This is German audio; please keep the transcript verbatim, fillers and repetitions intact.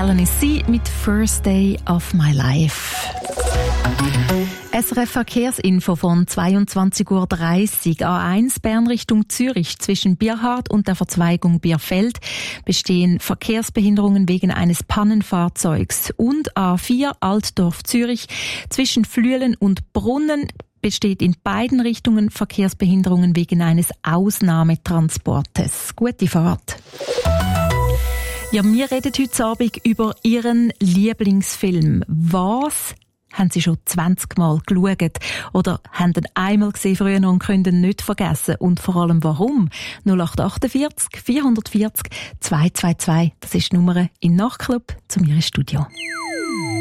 Melanie C. mit First Day of My Life. S R F Verkehrsinfo von zweiundzwanzig Uhr dreißig. A eins Bern Richtung Zürich. Zwischen Bierhard und der Verzweigung Bierfeld bestehen Verkehrsbehinderungen wegen eines Pannenfahrzeugs. Und A vier Altdorf Zürich. Zwischen Flüelen und Brunnen besteht in beiden Richtungen Verkehrsbehinderungen wegen eines Ausnahmetransportes. Gute Fahrt. Ja, wir reden heute Abend über Ihren Lieblingsfilm. Was haben Sie schon zwanzig Mal geschaut? Oder haben ihn einmal gesehen früher und können ihn nicht vergessen? Und vor allem warum? null acht achtundvierzig vierhundertvierzig zweihundertzweiundzwanzig, das ist die Nummer in Nachtclub zu mir im Studio.